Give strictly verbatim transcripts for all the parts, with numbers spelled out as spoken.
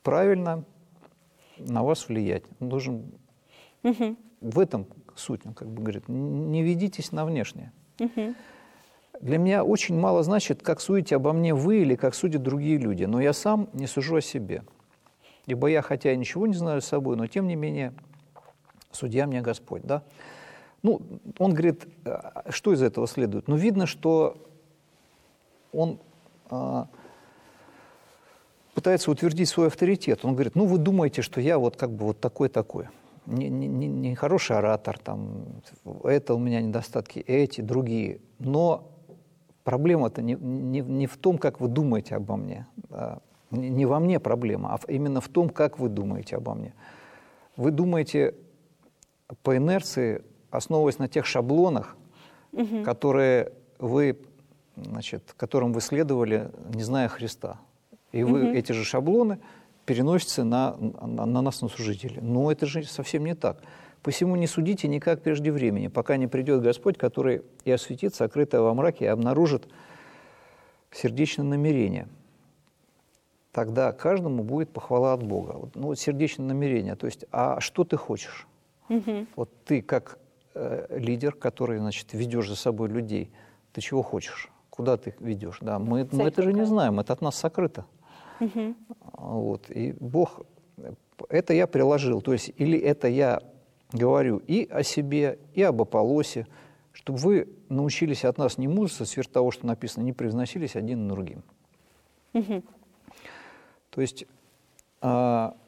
правильно на вас влиять. Он должен... Угу. В этом суть, он как бы говорит, не ведитесь на внешнее. Угу. Для меня очень мало значит, как судите обо мне вы или как судят другие люди, но я сам не сужу о себе. Ибо я, хотя и ничего не знаю с собой, но тем не менее судья мне Господь. Да? Ну, он говорит, что из этого следует? Ну, видно, что он а, пытается утвердить свой авторитет. Он говорит, ну, вы думаете, что я вот как бы вот такой-такой. Не, не, не хороший оратор, там, это у меня недостатки, эти, другие. Но проблема-то не, не, не в том, как вы думаете обо мне. Да? Не, не во мне проблема, а именно в том, как вы думаете обо мне. Вы думаете по инерции, основываясь на тех шаблонах, угу. которые вы, значит, которым вы следовали, не зная Христа. И вы угу. эти же шаблоны переносятся на, на, на нас, на служителей. Но это же совсем не так. Посему не судите никак прежде времени, пока не придет Господь, который и осветит сокрытое во мраке, и обнаружит сердечное намерение. Тогда каждому будет похвала от Бога. Ну, вот сердечное намерение. То есть, а что ты хочешь? Угу. Вот ты как э, лидер, который, значит, ведешь за собой людей, ты чего хочешь? Куда ты ведешь? Да, мы, мы это же не знаем, это от нас сокрыто. Угу. Вот. И Бог, это я приложил, то есть или это я говорю и о себе, и об Аполлосе, чтобы вы научились от нас не мужества, сверх того, что написано, не превозносились один над другим. Угу. То есть а,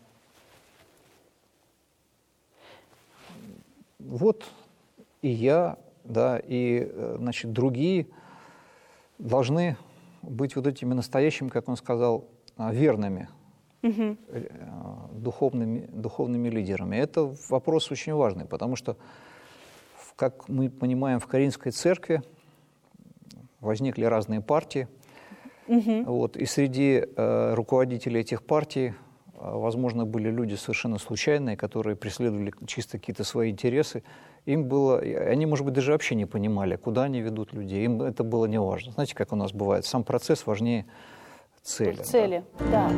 вот и я, да, и, значит, другие должны быть вот этими настоящими, как он сказал, верными, угу. духовными, духовными лидерами. Это вопрос очень важный, потому что, как мы понимаем, в Коринфской церкви возникли разные партии, угу. вот, и среди э, руководителей этих партий, э, возможно, были люди совершенно случайные, которые преследовали чисто какие-то свои интересы. Им было, они, может быть, даже вообще не понимали, куда они ведут людей, им это было не важно. Знаете, как у нас бывает, сам процесс важнее цели. Цели, да. да.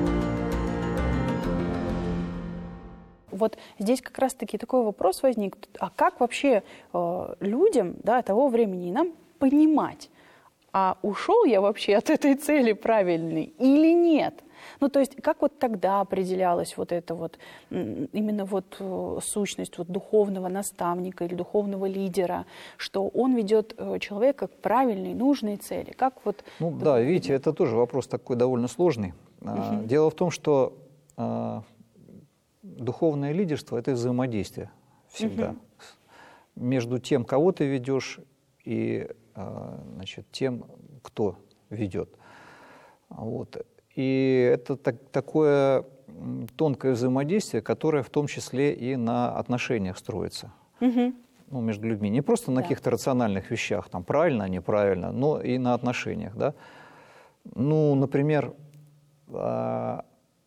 Вот здесь как раз-таки такой вопрос возник. А как вообще э, людям, да, того времени и нам понимать, а ушел я вообще от этой цели правильной или нет? Ну, то есть, как вот тогда определялась вот эта вот, именно вот сущность вот духовного наставника или духовного лидера, что он ведет человека к правильной, нужной цели? Как вот... Ну, да, видно? Видите, это тоже вопрос такой довольно сложный. Угу. Дело в том, что а, духовное лидерство – это взаимодействие всегда. Угу. Между тем, кого ты ведешь, и, а, значит, тем, кто ведет. Вот. И это так, такое тонкое взаимодействие, которое в том числе и на отношениях строится, угу. ну, между людьми. Не просто на да. каких-то рациональных вещах, там, правильно, неправильно, но и на отношениях. Да? Ну, например, мы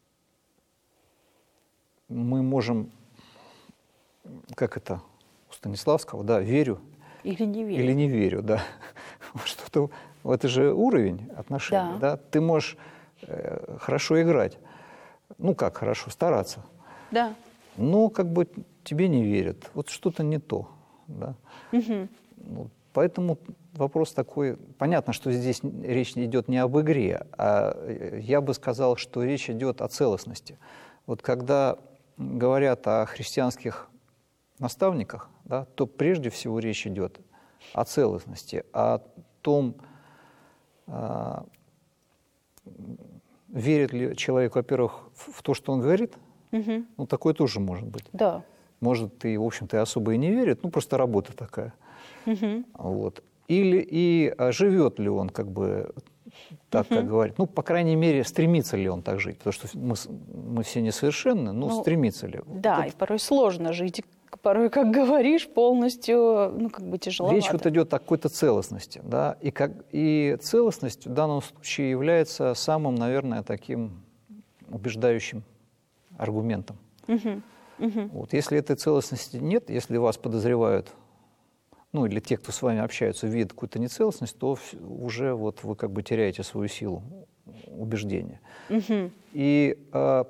можем, как это у Станиславского, да, верю или не верю. Или не верю, да. Что-то, это же уровень отношений. Да. Да? Ты можешь хорошо играть. Ну как хорошо, стараться. Да. Но как бы тебе не верят. Вот что-то не то. Да? Угу. Ну, поэтому вопрос такой... Понятно, что здесь речь идет не об игре, а я бы сказал, что речь идет о целостности. Вот когда говорят о христианских наставниках, да, то прежде всего речь идет о целостности, о том... Верит ли человек, во-первых, в то, что он говорит? Угу. Ну, такое тоже может быть. Да. Может, и, в общем-то, особо и не верит, ну, просто работа такая. Угу. Вот. Или и а живет ли он, как бы, так, угу. как говорит. Ну, по крайней мере, стремится ли он так жить. Потому что мы, мы все несовершенны, но ну, стремится ли. Да, вот. И порой сложно жить. Порой, как говоришь, полностью, ну, как бы тяжеловато. Речь вот идет о какой-то целостности, да, и, как, и целостность в данном случае является самым, наверное, таким убеждающим аргументом. Угу. Угу. Вот, если этой целостности нет, если вас подозревают, ну, или те, кто с вами общаются, видят какую-то нецелостность, то уже вот вы как бы теряете свою силу убеждения. Угу. И а,